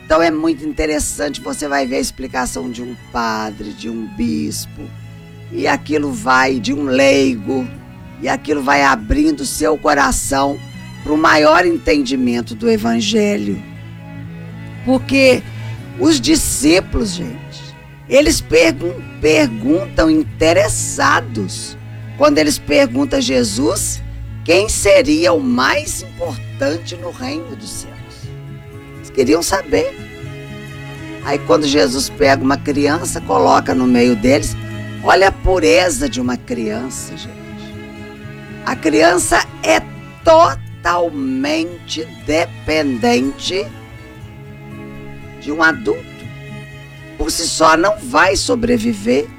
Então é muito interessante, você vai ver a explicação de um padre, de um bispo, e aquilo vai, de um leigo, e aquilo vai abrindo seu coração para o maior entendimento do Evangelho. Porque os discípulos, gente, eles perguntam interessados, quando eles perguntam a Jesus quem seria o mais importante no reino dos céus. Eles queriam saber. Aí quando Jesus pega uma criança, coloca no meio deles, olha a pureza de uma criança, gente. A criança é totalmente dependente de um adulto. Por si só não vai sobreviver.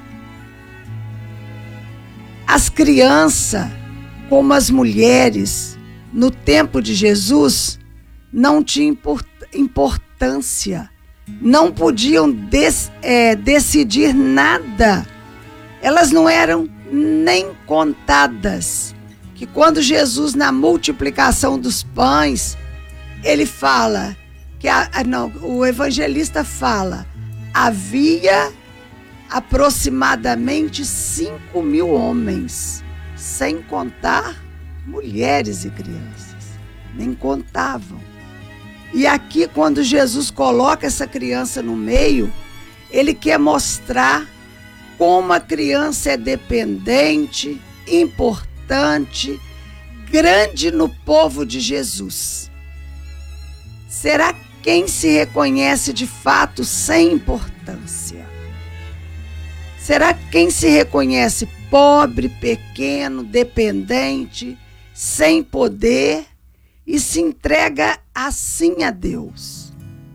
As crianças, como as mulheres, no tempo de Jesus, não tinham importância. Não podiam decidir nada. Elas não eram nem contadas. Que quando Jesus, na multiplicação dos pães, ele fala, o evangelista fala, havia aproximadamente 5.000 homens, sem contar mulheres e crianças. Nem contavam. E aqui, quando Jesus coloca essa criança no meio, ele quer mostrar como a criança é dependente, importante, grande no povo de Jesus. Será quem se reconhece de fato sem importância? Será quem se reconhece pobre, pequeno, dependente, sem poder e se entrega assim a Deus?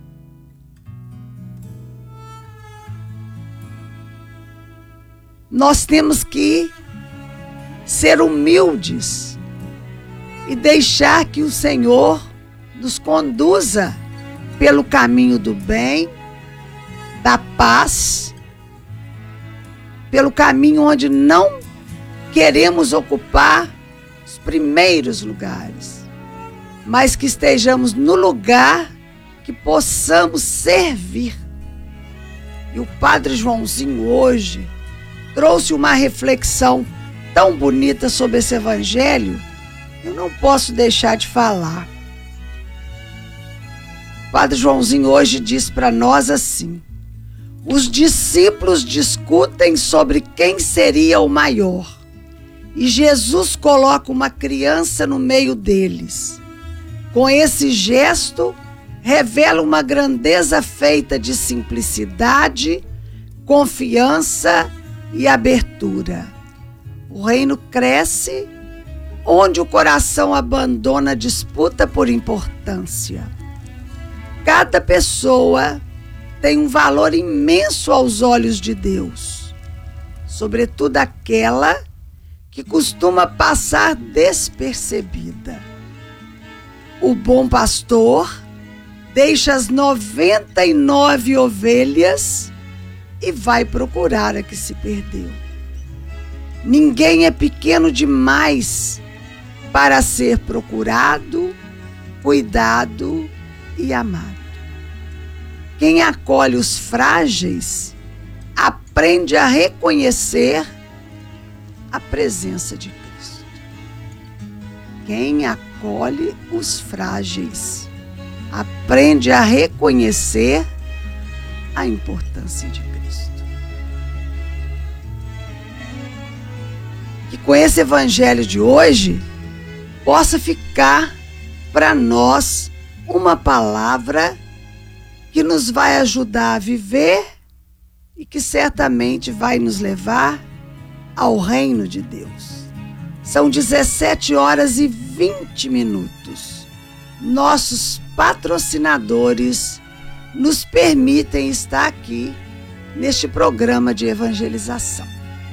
Nós temos que ser humildes e deixar que o Senhor nos conduza pelo caminho do bem, da paz, pelo caminho onde não queremos ocupar os primeiros lugares, mas que estejamos no lugar que possamos servir. E o Padre Joãozinho hoje trouxe uma reflexão tão bonita sobre esse evangelho, eu não posso deixar de falar. O Padre Joãozinho hoje diz para nós assim: os discípulos discutem sobre quem seria o maior, e Jesus coloca uma criança no meio deles. Com esse gesto, revela uma grandeza feita de simplicidade, confiança e abertura. O reino cresce onde o coração abandona a disputa por importância. Cada pessoa tem um valor imenso aos olhos de Deus, sobretudo aquela que costuma passar despercebida. O bom pastor deixa as 99 ovelhas e vai procurar a que se perdeu. Ninguém é pequeno demais para ser procurado, cuidado e amado. Quem acolhe os frágeis aprende a reconhecer a presença de Cristo. Quem acolhe os frágeis aprende a reconhecer a importância de Cristo. Que com esse evangelho de hoje possa ficar para nós uma palavra que nos vai ajudar a viver e que certamente vai nos levar ao reino de Deus. São 17h20. Nossos patrocinadores nos permitem estar aqui neste programa de evangelização.